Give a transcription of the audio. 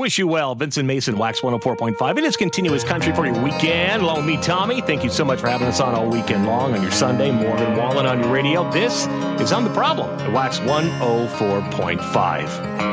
Wish you well. Vincent Mason, Wax 104.5. It is continuous country for your weekend. Along with me, Tommy. Thank you so much for having us on all weekend long on your Sunday. Morgan Wallen on your radio. This is On the Problem at Wax 104.5.